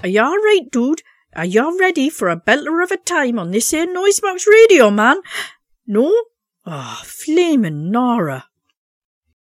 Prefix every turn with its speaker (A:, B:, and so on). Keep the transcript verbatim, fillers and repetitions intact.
A: Are you all right, dude? Are you all ready for a belter of a time on this here Noisebox Radio, man? No? Ah, oh, flamin' Nora.